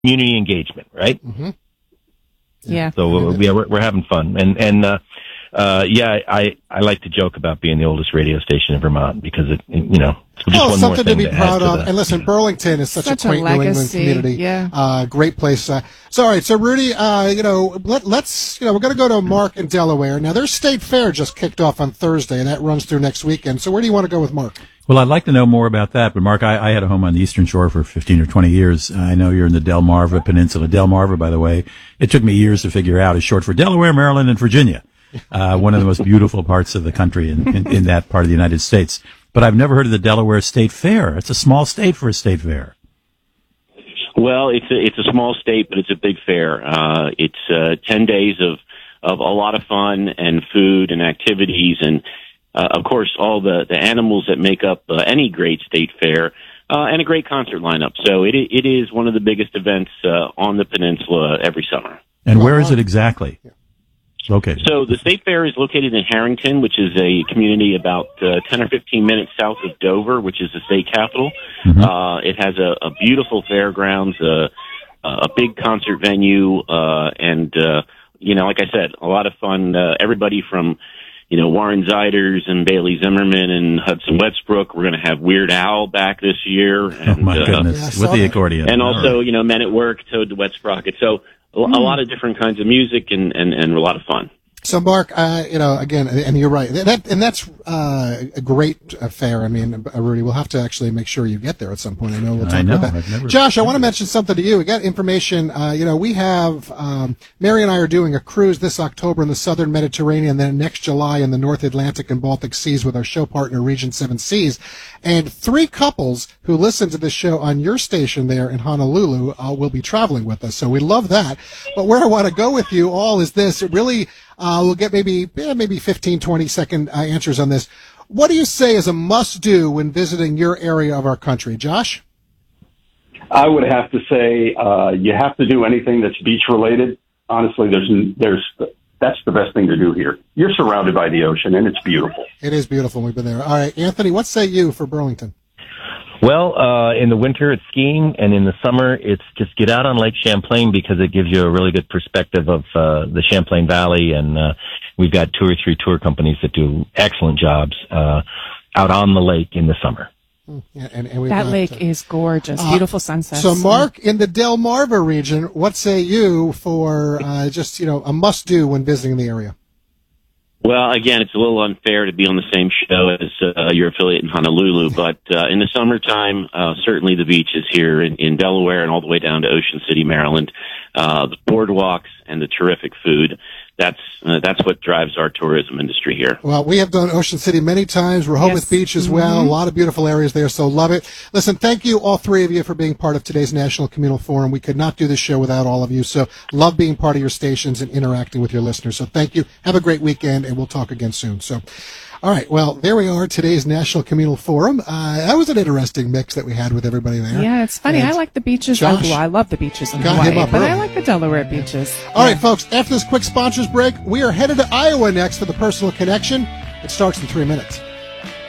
community engagement, right? Mm-hmm. Yeah. So we're having fun, and I like to joke about being the oldest radio station in Vermont because it's just one something more thing to be proud of. And listen, Burlington is such a quaint New England community. Yeah. Great place. So all right. So Rudy, let's we're going to go to Mark in Delaware. Now their state fair just kicked off on Thursday, and that runs through next weekend. So where do you want to go with Mark? Well, I'd like to know more about that. But Mark, I had a home on the Eastern Shore for 15 or 20 years. I know you're in the Delmarva Peninsula. Delmarva, by the way, it took me years to figure out, is short for Delaware, Maryland, and Virginia. One of the most beautiful parts of the country in that part of the United States. But I've never heard of the Delaware State Fair. It's a small state for a state fair. Well, it's a small state, but it's a big fair. It's 10 days of a lot of fun and food and activities, and of course all the animals that make up any great state fair, and a great concert lineup. So it is one of the biggest events on the peninsula every summer. And where is it exactly? Located. So the state fair is located in Harrington, which is a community about 10 or 15 minutes south of Dover, which is the state capital. Mm-hmm. It has a beautiful fairgrounds, a big concert venue, and like I said, a lot of fun. Everybody from Warren Zeiders and Bailey Zimmerman and Hudson Westbrook. We're going to have Weird Al back this year. And, oh my goodness, with the accordion. And also, Men at Work, Toad the Wet Sprocket. So a lot of different kinds of music and a lot of fun. So, Mark, again, and you're right. That's a great affair. I mean, Rudy, we'll have to actually make sure you get there at some point. I know we'll talk about that. Josh, I want to mention something to you. We got information. We have Mary and I are doing a cruise this October in the Southern Mediterranean, then next July in the North Atlantic and Baltic Seas with our show partner, Region 7 Seas. And 3 couples who listen to this show on your station there in Honolulu will be traveling with us. So we love that. But where I want to go with you all is this. It really... we'll get maybe 15, 20-second answers on this. What do you say is a must-do when visiting your area of our country? Josh? I would have to say you have to do anything that's beach-related. Honestly, that's the best thing to do here. You're surrounded by the ocean, and it's beautiful. It is beautiful. We've been there. All right, Anthony, what say you for Burlington? Well, in the winter, it's skiing, and in the summer, it's just get out on Lake Champlain because it gives you a really good perspective of the Champlain Valley, and we've got 2 or 3 tour companies that do excellent jobs out on the lake in the summer. Yeah, and that lake is gorgeous, beautiful sunsets. So, Mark, in the Delmarva region, what say you for a must-do when visiting the area? Well, again, it's a little unfair to be on the same show as your affiliate in Honolulu, but in the summertime, certainly the beaches here in Delaware and all the way down to Ocean City, Maryland, the boardwalks and the terrific food. That's what drives our tourism industry here. Well, we have done Ocean City many times. Rehoboth Beach as well. Mm-hmm. A lot of beautiful areas there, so love it. Listen, thank you, all 3 of you, for being part of today's National Communal Forum. We could not do this show without all of you, so love being part of your stations and interacting with your listeners. So thank you. Have a great weekend, and we'll talk again soon. So, all right, well, there we are, today's National Communal Forum. That was an interesting mix that we had with everybody there. Yeah, it's funny. I like the beaches. Josh, I love the beaches in Hawaii, but I like the Delaware beaches. All right, folks, after this quick sponsors break, we are headed to Iowa next for the Personal Connection. It starts in 3 minutes.